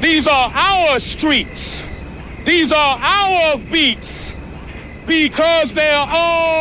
These are our streets. These are our beats because they're all